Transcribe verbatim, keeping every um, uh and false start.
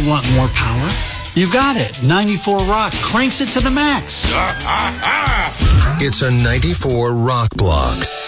You want more power? You got it. ninety-four Rock cranks it to the max. It's a ninety-four Rock block.